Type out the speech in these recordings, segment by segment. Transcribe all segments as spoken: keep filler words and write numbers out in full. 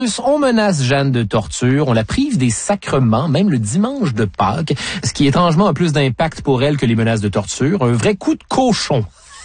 On menace Jeanne de torture, on la prive des sacrements, même le dimanche de Pâques, ce qui étrangement a plus d'impact pour elle que les menaces de torture. Un vrai coup de cochon.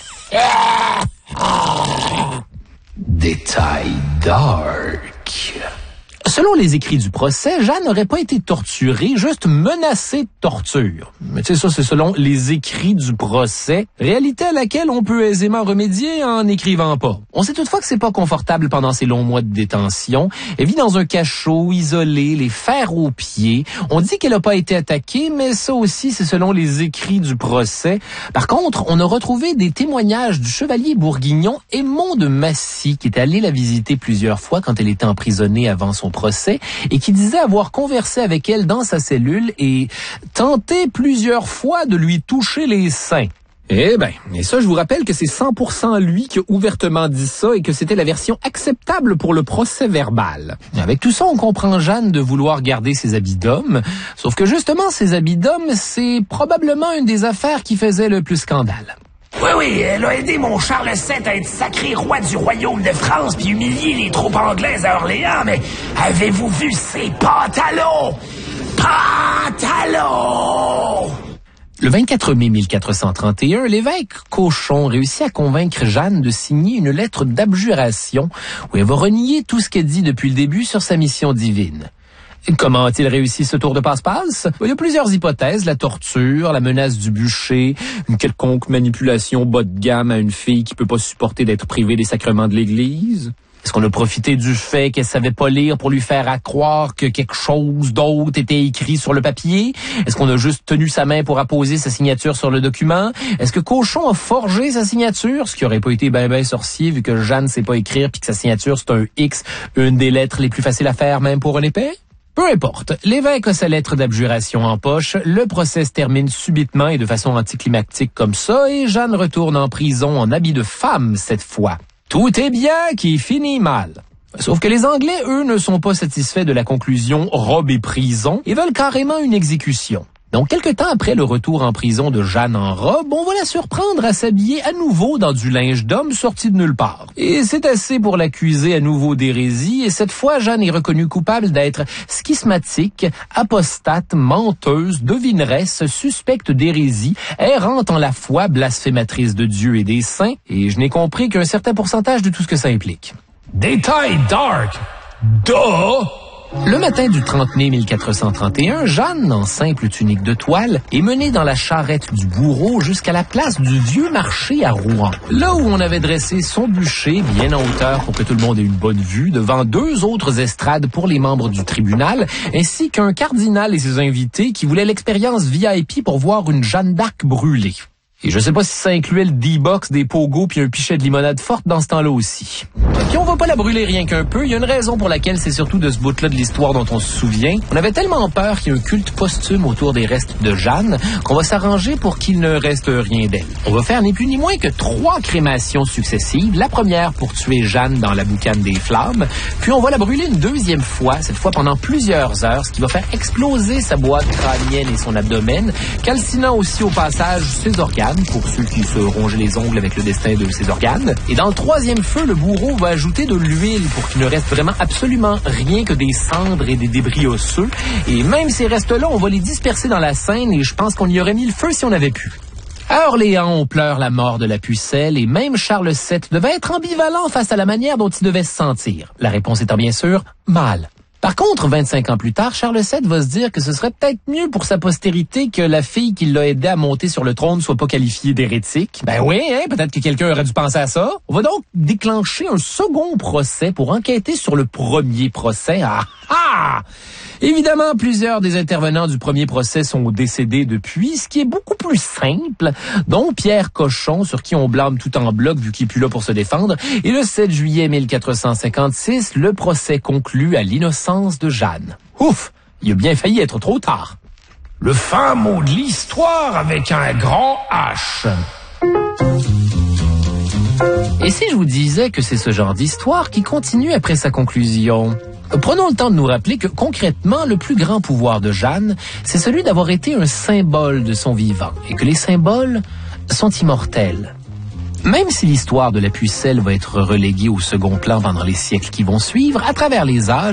Détail dark. Selon les écrits du procès, Jeanne n'aurait pas été torturée, juste menacée de torture. Mais tu sais, ça, c'est selon les écrits du procès, réalité à laquelle on peut aisément remédier en n'écrivant pas. On sait toutefois que c'est pas confortable pendant ces longs mois de détention. Elle vit dans un cachot, isolée, les fers aux pieds. On dit qu'elle n'a pas été attaquée, mais ça aussi, c'est selon les écrits du procès. Par contre, on a retrouvé des témoignages du chevalier bourguignon Aymon de Massy, qui est allé la visiter plusieurs fois quand elle était emprisonnée avant son procès et qui disait avoir conversé avec elle dans sa cellule et tenté plusieurs fois de lui toucher les seins. Eh ben, et ça, je vous rappelle que c'est cent pour cent lui qui a ouvertement dit ça et que c'était la version acceptable pour le procès verbal. Avec tout ça, on comprend Jeanne de vouloir garder ses habits d'homme, sauf que justement, ses habits d'homme, c'est probablement une des affaires qui faisait le plus scandale. Oui, oui, elle a aidé mon Charles sept à être sacré roi du royaume de France puis humilier les troupes anglaises à Orléans, mais avez-vous vu ses pantalons? Pantalons! Le vingt-quatre mai mille quatre cent trente et un, l'évêque Cochon réussit à convaincre Jeanne de signer une lettre d'abjuration où elle va renier tout ce qu'elle dit depuis le début sur sa mission divine. Comment a-t-il réussi ce tour de passe-passe? Il y a plusieurs hypothèses, la torture, la menace du bûcher, une quelconque manipulation bas de gamme à une fille qui peut pas supporter d'être privée des sacrements de l'Église. Est-ce qu'on a profité du fait qu'elle savait pas lire pour lui faire à croire que quelque chose d'autre était écrit sur le papier? Est-ce qu'on a juste tenu sa main pour apposer sa signature sur le document? Est-ce que Cochon a forgé sa signature? Ce qui aurait pas été ben ben sorcier vu que Jeanne sait pas écrire puis que sa signature c'est un X, une des lettres les plus faciles à faire même pour un épais? Peu importe, l'évêque a sa lettre d'abjuration en poche, le procès se termine subitement et de façon anticlimactique comme ça, et Jeanne retourne en prison en habit de femme cette fois. Tout est bien qui finit mal. Sauf que les Anglais, eux, ne sont pas satisfaits de la conclusion robe et prison et veulent carrément une exécution. Donc, quelque temps après le retour en prison de Jeanne en robe, on va la surprendre à s'habiller à nouveau dans du linge d'homme sorti de nulle part. Et c'est assez pour l'accuser à nouveau d'hérésie, et cette fois, Jeanne est reconnue coupable d'être schismatique, apostate, menteuse, devineresse, suspecte d'hérésie, errante en la foi, blasphématrice de Dieu et des saints, et je n'ai compris qu'un certain pourcentage de tout ce que ça implique. Détail dark! Duh! Le matin du trente mai mille quatre cent trente et un, Jeanne, en simple tunique de toile, est menée dans la charrette du bourreau jusqu'à la place du Vieux Marché à Rouen. Là où on avait dressé son bûcher bien en hauteur pour que tout le monde ait une bonne vue, devant deux autres estrades pour les membres du tribunal, ainsi qu'un cardinal et ses invités qui voulaient l'expérience V I P pour voir une Jeanne d'Arc brûlée. Et je sais pas si ça incluait le D-Box, des pogos puis un pichet de limonade forte dans ce temps-là aussi. Puis on va pas la brûler rien qu'un peu. Il y a une raison pour laquelle c'est surtout de ce bout-là de l'histoire dont on se souvient. On avait tellement peur qu'il y ait un culte posthume autour des restes de Jeanne qu'on va s'arranger pour qu'il ne reste rien d'elle. On va faire ni plus ni moins que trois crémations successives. La première pour tuer Jeanne dans la boucane des flammes. Puis on va la brûler une deuxième fois, cette fois pendant plusieurs heures, ce qui va faire exploser sa boîte crânienne et son abdomen, calcinant aussi au passage ses organes, pour ceux qui se rongeaient les ongles avec le destin de ses organes. Et dans le troisième feu, le bourreau va ajouter de l'huile pour qu'il ne reste vraiment absolument rien que des cendres et des débris osseux. Et même ces restes-là, on va les disperser dans la Seine et je pense qu'on y aurait mis le feu si on avait pu. À Orléans, on pleure la mort de la pucelle et même Charles sept devait être ambivalent face à la manière dont il devait se sentir. La réponse étant bien sûr mal. Par contre, vingt-cinq ans plus tard, Charles sept va se dire que ce serait peut-être mieux pour sa postérité que la fille qui l'a aidé à monter sur le trône soit pas qualifiée d'hérétique. Ben oui, hein, peut-être que quelqu'un aurait dû penser à ça. On va donc déclencher un second procès pour enquêter sur le premier procès. Ah ah! Évidemment, plusieurs des intervenants du premier procès sont décédés depuis, ce qui est beaucoup plus simple, dont Pierre Cochon, sur qui on blâme tout en bloc vu qu'il est plus là pour se défendre. Et le sept juillet mille quatre cent cinquante-six, le procès conclut à l'innocence de Jeanne. Ouf! Il a bien failli être trop tard. Le fin mot de l'histoire avec un grand H. Et si je vous disais que c'est ce genre d'histoire qui continue après sa conclusion? Prenons le temps de nous rappeler que, concrètement, le plus grand pouvoir de Jeanne, c'est celui d'avoir été un symbole de son vivant, et que les symboles sont immortels. Même si l'histoire de la pucelle va être reléguée au second plan pendant les siècles qui vont suivre, à travers les âges,